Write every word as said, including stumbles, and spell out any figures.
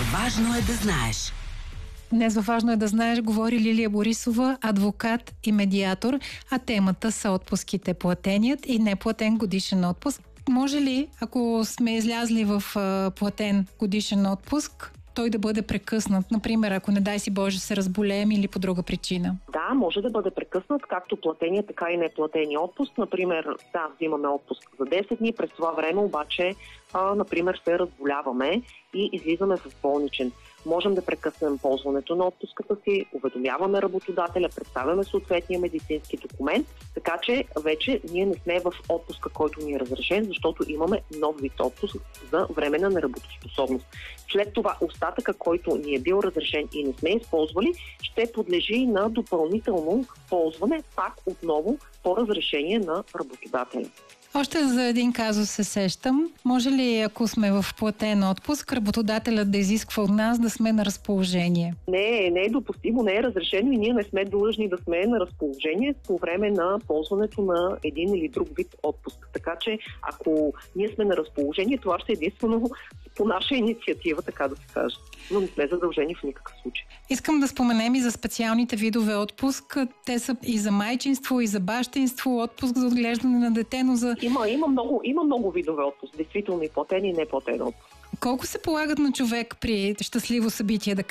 Важно е да знаеш. Днес във Важно е да знаеш говори Лилия Борисова, адвокат и медиатор, а темата са отпуските, платеният и неплатен годишен отпуск. Може ли, ако сме излязли в а, платен годишен отпуск, той да бъде прекъснат? Например, ако не дай си Боже се разболеем или по друга причина. Да, може да бъде прекъснат, както платения, така и неплатения отпуск. Например, да, взимаме отпуск за десет дни, през това време обаче, а, например, се разболяваме и излизаме в болничен. Можем да прекъснем ползването на отпуската си, уведомяваме работодателя, представяме съответния медицински документ, така че вече ние не сме в отпуска, който ни е разрешен, защото имаме нов вид отпуск за временна неработоспособност. След това остатъка, който ни е бил разрешен и не сме използвали, ще подлежи на допълнително ползване, пак отново по разрешение на работодателя. Още за един казус се сещам. Може ли, ако сме в платен отпуск, работодателят да изисква от нас да сме на разположение? Не, не е допустимо, не е разрешено и ние не сме длъжни да сме на разположение по време на ползването на един или друг вид отпуск. Така че, ако ние сме на разположение, това ще е единствено по наша инициатива, така да се каже. Но не сме задължени в никакъв случай. Искам да споменем и за специалните видове отпуск. Те са и за майчинство, и за бащинство, отпуск за отглеждане на дете, но за... Има, има, много, има много видове отпуск, действително и платен и неплатен отпуск. Колко се полагат на човек при щастливо събитие, да